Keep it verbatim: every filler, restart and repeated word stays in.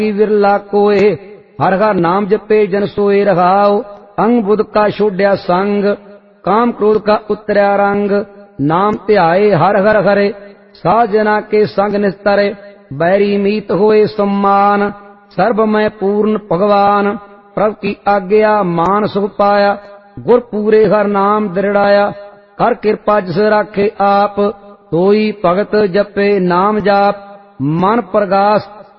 बाकी विरला कोय। हर हर नाम जपे जन सोए रहाओ। अंग बुध का छोड्या संग, काम क्रोध का उतरया रंग। नाम ध्याए हर हर हरे, साजना के संग निस्तरे। बैरी मीत होए सम्मान, सर्व में पूर्ण भगवान। प्रभु की आज्ञा मान सुख पाया, गुर पूरे हर नाम दृढ़ाया। कर कृपा जिस राखे आप, सोई भगत जपे नाम जाप। मन प्रगास